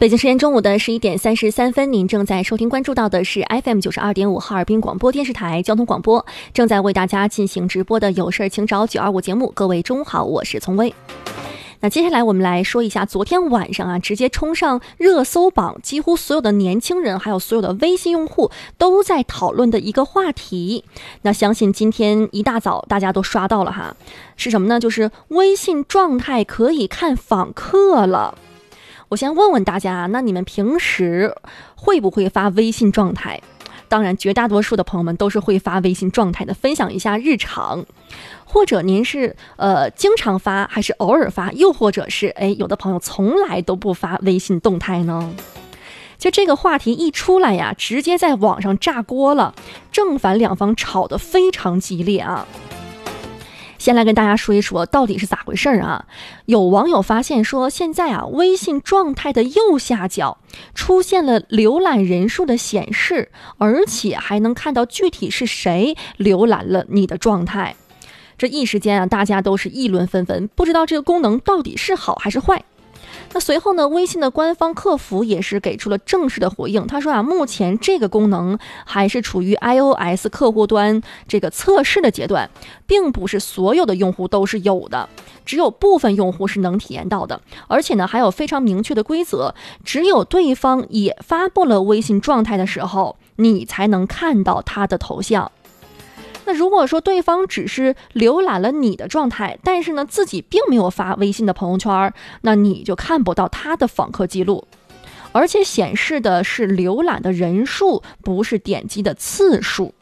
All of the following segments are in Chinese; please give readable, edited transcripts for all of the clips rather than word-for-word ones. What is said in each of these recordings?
北京时间中午的11:33，您正在收听关注到的是 FM92.5哈尔滨广播电视台交通广播，正在为大家进行直播的有事请找925节目。各位中午好，我是丛薇。那接下来我们来说一下昨天晚上直接冲上热搜榜，几乎所有的年轻人还有所有的微信用户都在讨论的一个话题。那相信今天一大早大家都刷到了哈，是什么呢？就是微信状态可以看访客了。我先问问大家，那你们平时会不会发微信状态？当然绝大多数的朋友们都是会发微信状态的，分享一下日常。或者您是经常发还是偶尔发，又或者是有的朋友从来都不发微信动态呢？就这个话题一出来呀，直接在网上炸锅了，正反两方吵得非常激烈啊。先来跟大家说一说到底是咋回事啊？有网友发现说，现在微信状态的右下角出现了浏览人数的显示，而且还能看到具体是谁浏览了你的状态。这一时间大家都是议论纷纷，不知道这个功能到底是好还是坏。那随后呢，微信的官方客服也是给出了正式的回应。他说目前这个功能还是处于 iOS 客户端这个测试的阶段，并不是所有的用户都是有的，只有部分用户是能体验到的。而且呢，还有非常明确的规则，只有对方也发布了微信状态的时候，你才能看到他的头像。那如果说对方只是浏览了你的状态，但是呢自己并没有发微信的朋友圈，那你就看不到他的访客记录，而且显示的是浏览的人数，不是点击的次数。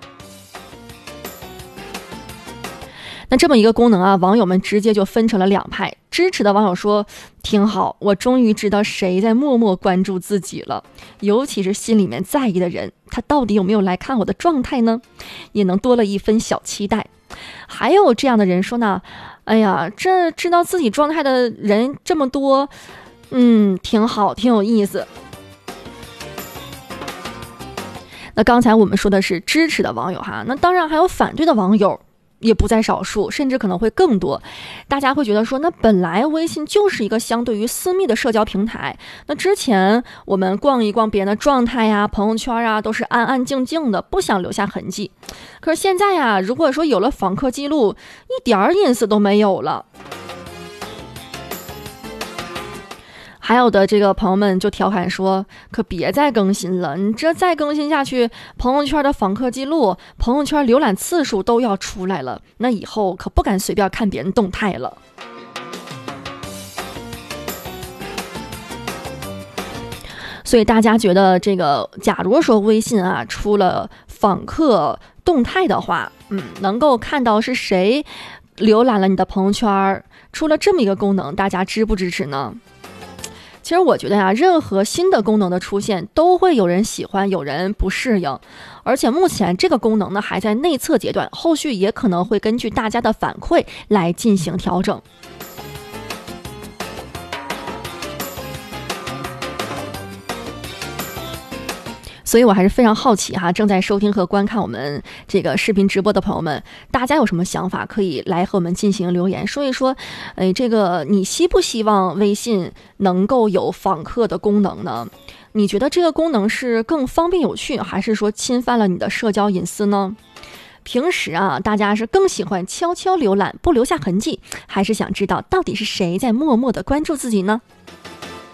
那这么一个功能网友们直接就分成了两派。支持的网友说挺好，我终于知道谁在默默关注自己了，尤其是心里面在意的人，他到底有没有来看我的状态呢？也能多了一分小期待。还有这样的人说呢，哎呀，这知道自己状态的人这么多，挺好，挺有意思。那刚才我们说的是支持的网友哈，那当然还有反对的网友也不在少数，甚至可能会更多。大家会觉得说，那本来微信就是一个相对于私密的社交平台，那之前我们逛一逛别人的状态呀、朋友圈都是安安静静的，不想留下痕迹。可是现在如果说有了访客记录，一点隐私都没有了。还有的这个朋友们就调侃说，可别再更新了，你这再更新下去，朋友圈的访客记录、朋友圈浏览次数都要出来了，那以后可不敢随便看别人动态了。所以大家觉得这个，假如说微信出了访客动态的话，能够看到是谁浏览了你的朋友圈，出了这么一个功能，大家支不支持呢？其实我觉得任何新的功能的出现都会有人喜欢，有人不适应，而且目前这个功能呢还在内测阶段，后续也可能会根据大家的反馈来进行调整。所以我还是非常好奇正在收听和观看我们这个视频直播的朋友们，大家有什么想法可以来和我们进行留言，说一说这个你希不希望微信能够有访客的功能呢？你觉得这个功能是更方便有趣，还是说侵犯了你的社交隐私呢？平时大家是更喜欢悄悄浏览不留下痕迹，还是想知道到底是谁在默默的关注自己呢？